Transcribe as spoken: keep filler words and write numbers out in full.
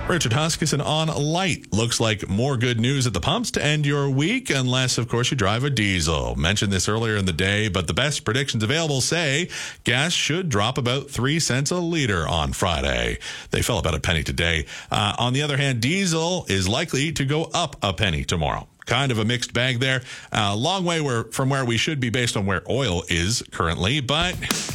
Richard Huskisson on Light. Looks like more good news at the pumps to end your week, unless, of course, you drive a diesel. Mentioned this earlier in the day, but the best predictions available say gas should drop about three cents a liter on Friday. They fell about a penny today. Uh, on the other hand, diesel is likely to go up a penny tomorrow. Kind of a mixed bag there. A uh, long way where, from where we should be based on where oil is currently, but